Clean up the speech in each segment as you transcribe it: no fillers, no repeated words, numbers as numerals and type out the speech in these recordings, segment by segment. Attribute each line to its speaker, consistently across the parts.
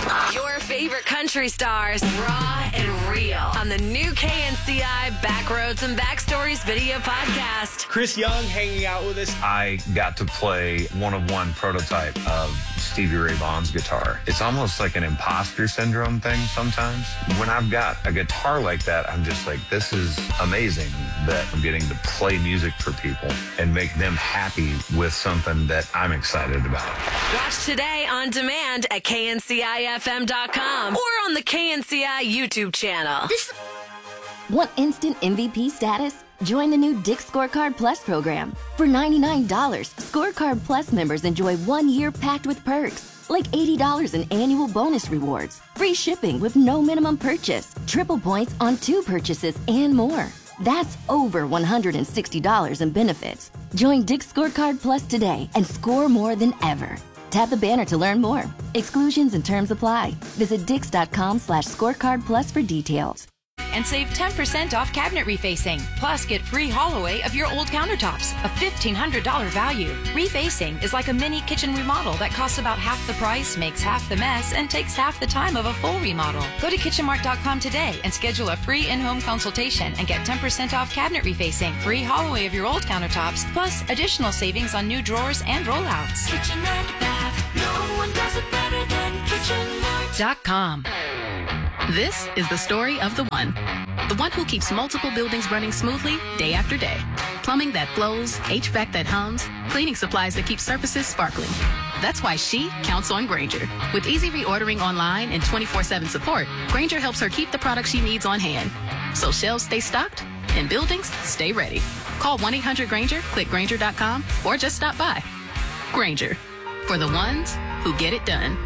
Speaker 1: Your favorite country stars, raw and real, on the new KNCI Backroads and Backstories video podcast.
Speaker 2: Chris Young hanging out with us.
Speaker 3: I got to play one-of-one prototype of Stevie Ray Vaughan's guitar. It's almost like an imposter syndrome thing sometimes. When I've got a guitar like that, I'm just like, this is amazing that I'm getting to play music for people and make them happy with something that I'm excited about.
Speaker 1: Watch today on demand at KNCIFM.com or on the KNCI YouTube channel.
Speaker 4: Want instant MVP status? Join the new Dick's Scorecard Plus program. For $99, Scorecard Plus members enjoy 1 year packed with perks, like $80 in annual bonus rewards, free shipping with no minimum purchase, triple points on 2 purchases, and more. That's over $160 in benefits. Join Dick's Scorecard Plus today and score more than ever. Tap the banner to learn more. Exclusions and terms apply. Visit dix.com/scorecard plus for details.
Speaker 5: And save 10% off cabinet refacing. Plus, get free haul away of your old countertops, a $1,500 value. Refacing is like a mini kitchen remodel that costs about half the price, makes half the mess, and takes half the time of a full remodel. Go to kitchenmark.com today and schedule a free in-home consultation and get 10% off cabinet refacing, free haul away of your old countertops, plus additional savings on new drawers and rollouts.
Speaker 6: Kitchen and bath, no one does it better than kitchenmark.com.
Speaker 7: This is the story of the one who keeps multiple buildings running smoothly day after day. Plumbing that flows, HVAC that hums, cleaning supplies that keep surfaces sparkling. That's why she counts on Grainger. With easy reordering online and 24/7 support, Grainger helps her keep the products she needs on hand. So shelves stay stocked and buildings stay ready. Call 1-800-GRAINGER, click Grainger.com, or just stop by. Grainger, for the ones who get it done.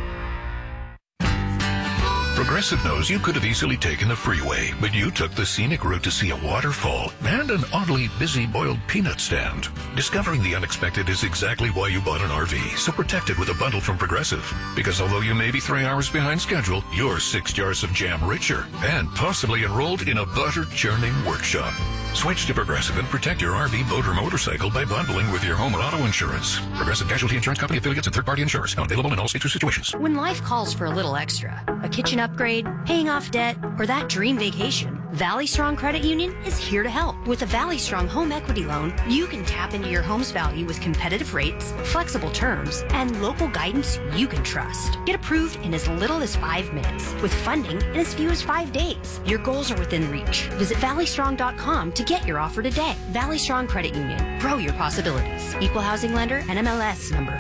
Speaker 8: Progressive knows you could have easily taken the freeway, but you took the scenic route to see a waterfall and an oddly busy boiled peanut stand. Discovering the unexpected is exactly why you bought an RV, so protect it with a bundle from Progressive. Because although you may be 3 hours behind schedule, you're 6 jars of jam richer and possibly enrolled in a butter churning workshop. Switch to Progressive and protect your RV, boat, or motorcycle by bundling with your home or auto insurance. Progressive Casualty Insurance Company affiliates and third-party insurers. Not available in all states or situations.
Speaker 9: When life calls for a little extra, a kitchen upgrade, paying off debt, or that dream vacation, Valley Strong Credit Union is here to help. With a Valley Strong home equity loan, you can tap into your home's value with competitive rates, flexible terms, and local guidance you can trust. Get approved in as little as 5 minutes, with funding in as few as 5 days. Your goals are within reach. Visit valleystrong.com to get your offer today. Valley Strong Credit Union. Grow your possibilities. Equal housing lender, NMLS number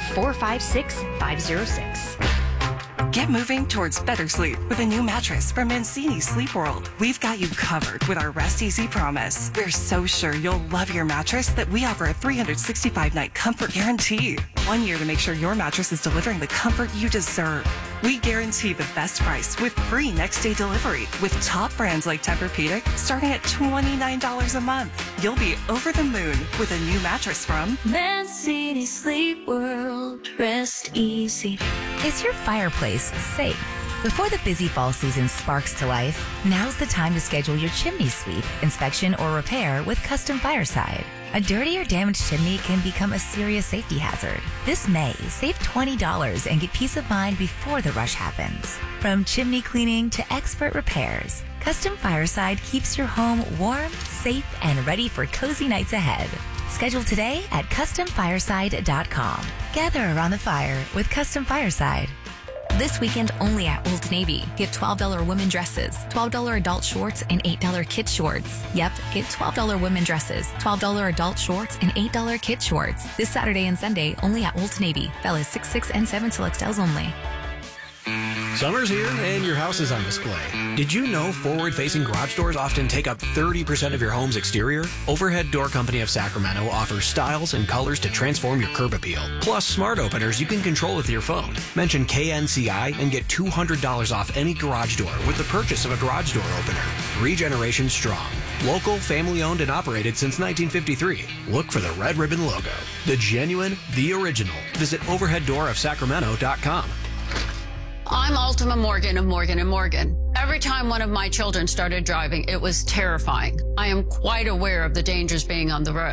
Speaker 9: 456506.
Speaker 10: Get moving towards better sleep with a new mattress from Mancini Sleep World. We've got you covered with our Rest Easy promise. We're so sure you'll love your mattress that we offer a 365-night comfort guarantee. 1 year to make sure your mattress is delivering the comfort you deserve. We guarantee the best price with free next-day delivery with top brands like Tempur-Pedic starting at $29 a month. You'll be over the moon with a new mattress from
Speaker 6: Mancini Sleep World. Rest easy.
Speaker 11: Is your fireplace safe? Before the busy fall season sparks to life, now's the time to schedule your chimney sweep, inspection, or repair with Custom Fireside. A dirty or damaged chimney can become a serious safety hazard. This May, save $20 and get peace of mind before the rush happens. From chimney cleaning to expert repairs, Custom Fireside keeps your home warm, safe, and ready for cozy nights ahead. Schedule today at CustomFireside.com. Gather around the fire with Custom Fireside. This weekend only at Old Navy. Get $12 women dresses, $12 adult shorts, and $8 kid shorts. Yep, get $12 women dresses, $12 adult shorts, and $8 kid shorts. This Saturday and Sunday only at Old Navy. Fellas 6'6" and 7XLs only.
Speaker 12: Summer's here and your house is on display. Did you know forward-facing garage doors often take up 30% of your home's exterior? Overhead Door Company of Sacramento offers styles and colors to transform your curb appeal. Plus smart openers you can control with your phone. Mention KNCI and get $200 off any garage door with the purchase of a garage door opener. 3 generations strong. Local, family-owned and operated since 1953. Look for the red ribbon logo. The genuine, the original. Visit overheaddoorofsacramento.com.
Speaker 13: I'm Ultima Morgan of Morgan & Morgan. Every time one of my children started driving, it was terrifying. I am quite aware of the dangers being on the road.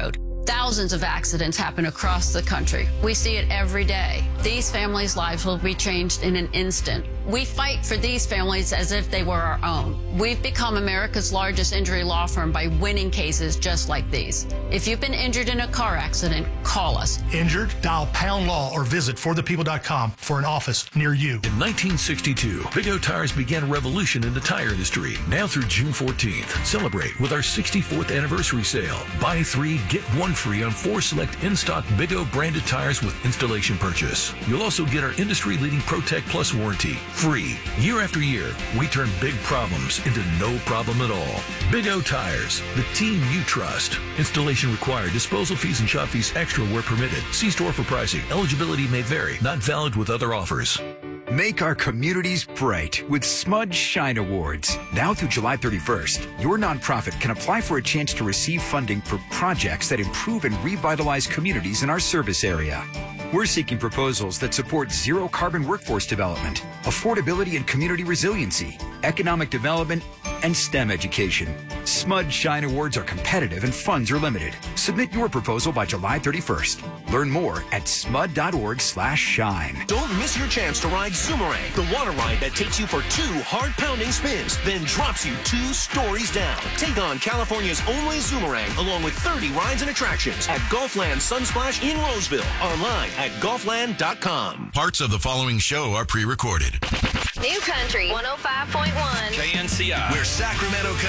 Speaker 13: Thousands of accidents happen across the country. We see it every day. These families' lives will be changed in an instant. We fight for these families as if they were our own. We've become America's largest injury law firm by winning cases just like these. If you've been injured in a car accident, call us.
Speaker 14: Injured? Dial Pound Law or visit forthepeople.com for an office near you.
Speaker 8: In 1962, Big O Tires began a revolution in the tire industry. Now through June 14th, celebrate with our 64th anniversary sale. Buy 3, get 1 free on 4 select in-stock Big O branded tires with installation purchase. You'll also get our industry-leading ProTech Plus warranty. Free. Year after year, we turn big problems into no problem at all. Big O Tires, the team you trust. Installation required. Disposal fees and shop fees extra where permitted. See store for pricing. Eligibility may vary. Not valid with other offers.
Speaker 15: Make our communities bright with Smudge Shine Awards. Now through July 31st, your nonprofit can apply for a chance to receive funding for projects that improve and revitalize communities in our service area. We're seeking proposals that support zero carbon workforce development, affordability and community resiliency, economic development, and STEM education. Smudge Shine Awards are competitive and funds are limited. Submit your proposal by July 31st. Learn more at smud.org/shine.
Speaker 16: Don't miss your chance to ride Zoomerang, the water ride that takes you for 2 hard-pounding spins, then drops you 2 stories down. Take on California's only Zoomerang, along with 30 rides and attractions at Gulfland Sunsplash in Roseville. Online at Gulfland.com.
Speaker 17: Parts of the following show are pre-recorded.
Speaker 1: New Country 105.1
Speaker 16: KNCI, where Sacramento